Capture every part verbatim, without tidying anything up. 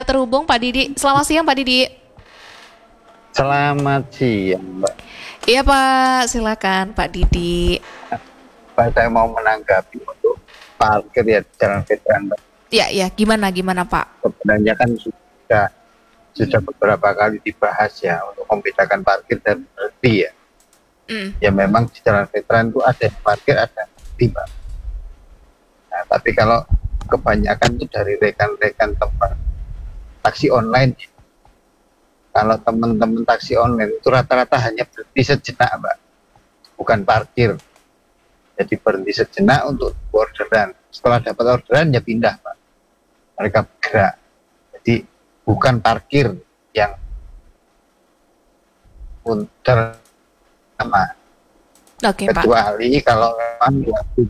terhubung Pak Didi. Selamat siang Pak Didi. Selamat siang, Mbak. Iya Pak, silakan Pak Didi. Pak, saya mau menanggapi untuk parkir ya di Jalan Veteran, Mbak. Ya, ya, gimana gimana Pak? Sebenarnya kan sudah sudah beberapa kali dibahas ya untuk membedakan parkir dan berhenti ya. Mm. Ya memang di Jalan Veteran itu ada yang parkir, ada yang berhenti, Mbak. Nah, tapi kalau kebanyakan itu dari rekan-rekan tempat taksi online. Kalau teman-teman taksi online itu rata-rata hanya berhenti sejenak, Mbak, bukan parkir. Jadi berhenti sejenak untuk orderan. Setelah dapat orderan ya pindah, Pak. Mereka bergerak. Jadi bukan parkir yang untuk sama. Oke Pak. Kecuali kalau memang waktu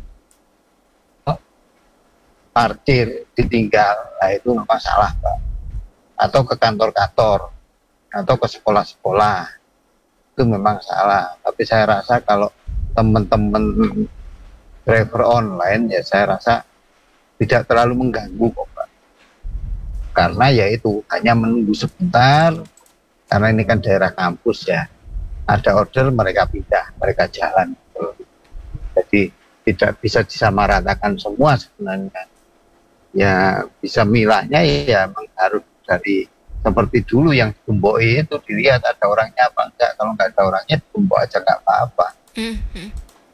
parkir ditinggal, nah itu masalah, Pak. Atau ke kantor-kantor atau ke sekolah-sekolah, itu memang salah. Tapi saya rasa kalau teman-teman driver online ya saya rasa tidak terlalu mengganggu kok, Pak. Karena ya itu hanya menunggu sebentar, karena ini kan daerah kampus ya, ada order mereka pindah, mereka jalan. Jadi tidak bisa disamaratakan semua sebenarnya. Ya bisa milahnya ya memang harus dari seperti dulu yang dikumboi itu dilihat ada orangnya apa enggak. Kalau enggak ada orangnya dikumboi aja enggak apa-apa. Mm-hmm.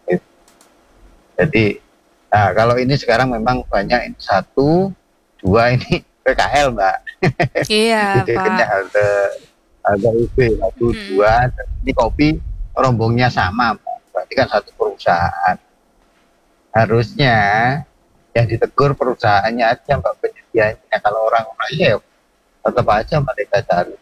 Jadi nah kalau ini sekarang memang banyak ini satu dua ini P K L, Mbak. Iya Pak. Ada ada U B satu hmm. dua dan ini kopi rombongnya sama, Mbak. Berarti kan satu perusahaan. Harusnya yang ditegur perusahaannya aja, Mbak, penyediaannya. Kalau orang-orangnya ya tetap aja mereka cari.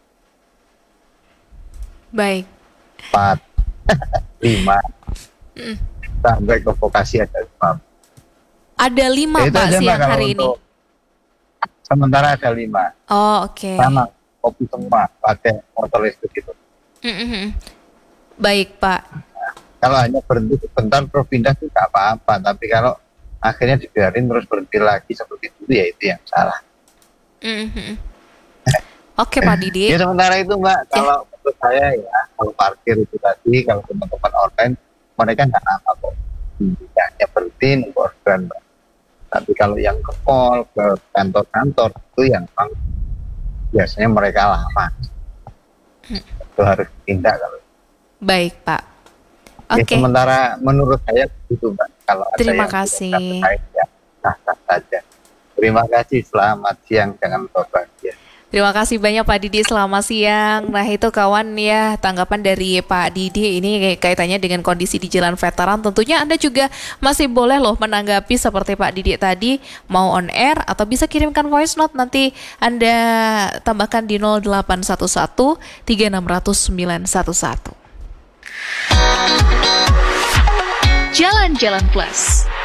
Baik. Empat, lima, mm. sampai ke vokasi ada lima. Ada lima ya, Pak siang hari ini. Sementara ada lima. Oh oke. Okay. Sama kopi semua pakai motor listrik itu. Mm-hmm. Baik Pak. Nah, kalau hanya berhenti sebentar terus pindah itu nggak apa-apa. Tapi kalau akhirnya dibiarin terus berhenti lagi seperti itu ya itu yang salah. Mm-hmm. Oke okay, Pak Didi. Ya sementara itu Mbak, yeah. Kalau menurut saya ya kalau parkir itu tadi kalau teman-teman online mereka nggak apa kok, tidak hanya berhenti nunggu orderan, Mbak. Tapi kalau yang ke mall, ke kantor-kantor itu yang memang biasanya mereka lama, hmm. itu harus tindak kalau. Baik Pak. Oke. Okay. Ya, sementara menurut saya itu Mbak, kalau ada terima yang kasih. Terkait, ya sah-sah saja. Terima kasih, selamat siang, jangan lupa bahagia. Terima kasih banyak Pak Didi, selamat siang. Nah itu kawan ya tanggapan dari Pak Didi ini kaitannya dengan kondisi di Jalan Veteran. Tentunya Anda juga masih boleh loh menanggapi seperti Pak Didi tadi, mau on air atau bisa kirimkan voice note, nanti Anda tambahkan di nol delapan satu satu tiga enam nol nol sembilan satu satu. Jalan-Jalan Plus.